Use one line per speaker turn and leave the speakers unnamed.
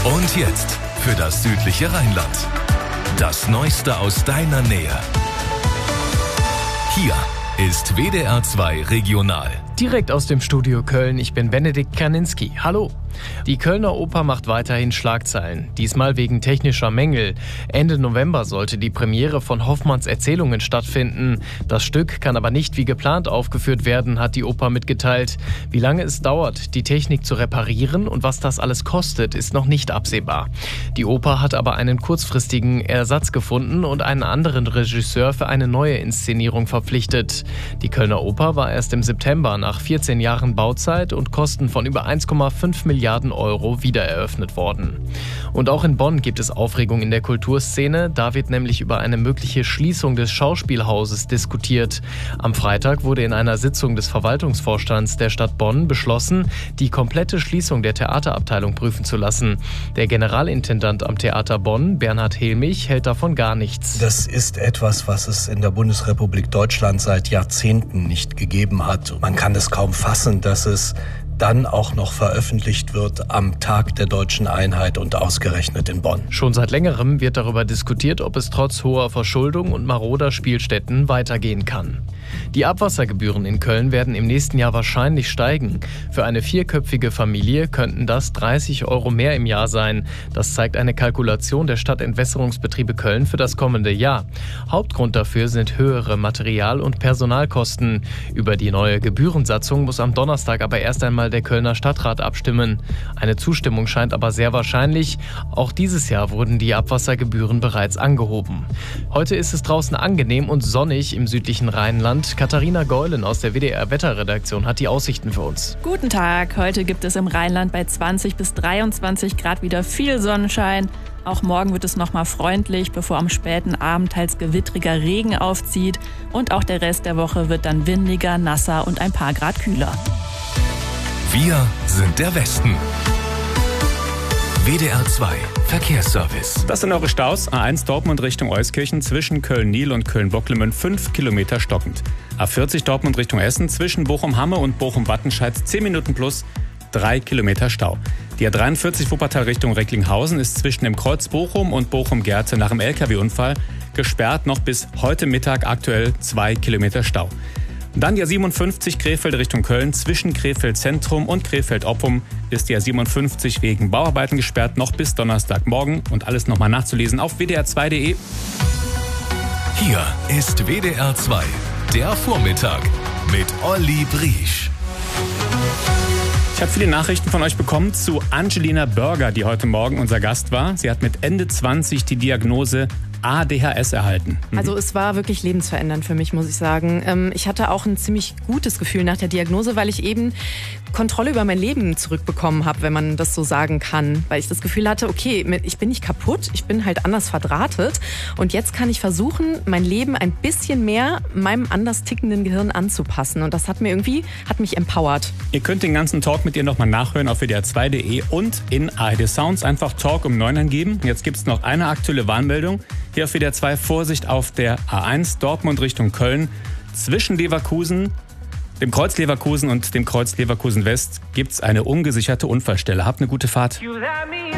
Und jetzt für das südliche Rheinland. Das Neueste aus deiner Nähe. Hier ist WDR 2 Regional.
Direkt aus dem Studio Köln, ich bin Benedikt Kaninski. Hallo. Die Kölner Oper macht weiterhin Schlagzeilen, diesmal wegen technischer Mängel. Ende November sollte die Premiere von Hoffmanns Erzählungen stattfinden. Das Stück kann aber nicht wie geplant aufgeführt werden, hat die Oper mitgeteilt. Wie lange es dauert, die Technik zu reparieren und was das alles kostet, ist noch nicht absehbar. Die Oper hat aber einen kurzfristigen Ersatz gefunden und einen anderen Regisseur für eine neue Inszenierung verpflichtet. Die Kölner Oper war erst im September nach 14 Jahren Bauzeit und Kosten von über 1,5 Milliarden Euro wiedereröffnet worden. Und auch in Bonn gibt es Aufregung in der Kulturszene. Da wird nämlich über eine mögliche Schließung des Schauspielhauses diskutiert. Am Freitag wurde in einer Sitzung des Verwaltungsvorstands der Stadt Bonn beschlossen, die komplette Schließung der Theaterabteilung prüfen zu lassen. Der Generalintendant am Theater Bonn, Bernhard Helmich, hält davon gar nichts.
Das ist etwas, was es in der Bundesrepublik Deutschland seit Jahrzehnten nicht gegeben hat. Man kann es kaum fassen, dass es dann auch noch veröffentlicht wird am Tag der deutschen Einheit und ausgerechnet in Bonn.
Schon seit längerem wird darüber diskutiert, ob es trotz hoher Verschuldung und maroder Spielstätten weitergehen kann. Die Abwassergebühren in Köln werden im nächsten Jahr wahrscheinlich steigen. Für eine 4-köpfige Familie könnten das 30 Euro mehr im Jahr sein. Das zeigt eine Kalkulation der Stadtentwässerungsbetriebe Köln für das kommende Jahr. Hauptgrund dafür sind höhere Material- und Personalkosten. Über die neue Gebührensatzung muss am Donnerstag aber erst einmal der Kölner Stadtrat abstimmen. Eine Zustimmung scheint aber sehr wahrscheinlich. Auch dieses Jahr wurden die Abwassergebühren bereits angehoben. Heute ist es draußen angenehm und sonnig im südlichen Rheinland. Katharina Geulen aus der WDR-Wetterredaktion hat die Aussichten für uns.
Guten Tag. Heute gibt es im Rheinland bei 20 bis 23 Grad wieder viel Sonnenschein. Auch morgen wird es nochmal freundlich, bevor am späten Abend teils gewittriger Regen aufzieht. Und auch der Rest der Woche wird dann windiger, nasser und ein paar Grad kühler.
Wir sind der Westen. WDR 2 Verkehrsservice.
Das sind eure Staus. A1 Dortmund Richtung Euskirchen zwischen Köln-Niel und Köln-Bocklemünd 5 Kilometer stockend. A40 Dortmund Richtung Essen zwischen Bochum-Hamme und Bochum-Wattenscheid 10 Minuten plus 3 Kilometer Stau. Die A43 Wuppertal Richtung Recklinghausen ist zwischen dem Kreuz Bochum und Bochum-Gerte nach dem LKW-Unfall gesperrt. Noch bis heute Mittag aktuell 2 Kilometer Stau. Dann die A57 Krefeld Richtung Köln zwischen Krefeld Zentrum und Krefeld Oppum ist die A57 wegen Bauarbeiten gesperrt, noch bis Donnerstagmorgen. Und alles nochmal nachzulesen auf wdr2.de.
Hier ist WDR 2, der Vormittag mit Olli Briesch.
Ich habe viele Nachrichten von euch bekommen zu Angelina Börger, die heute Morgen unser Gast war. Sie hat mit Ende 20 die Diagnose ADHS erhalten.
Also es war wirklich lebensverändernd für mich, muss ich sagen. Ich hatte auch ein ziemlich gutes Gefühl nach der Diagnose, weil ich eben Kontrolle über mein Leben zurückbekommen habe, wenn man das so sagen kann. Weil ich das Gefühl hatte, okay, ich bin nicht kaputt, ich bin halt anders verdrahtet. Und jetzt kann ich versuchen, mein Leben ein bisschen mehr meinem anders tickenden Gehirn anzupassen. Und das hat mich empowert.
Ihr könnt den ganzen Talk mit ihr nochmal nachhören auf wdr2.de und in ARD Sounds einfach Talk um 9 angeben. Jetzt gibt es noch eine aktuelle Warnmeldung. Hier auf WDR 2 Vorsicht auf der A1 Dortmund Richtung Köln. Zwischen Leverkusen, dem Kreuz Leverkusen und dem Kreuz Leverkusen West gibt es eine ungesicherte Unfallstelle. Habt eine gute Fahrt.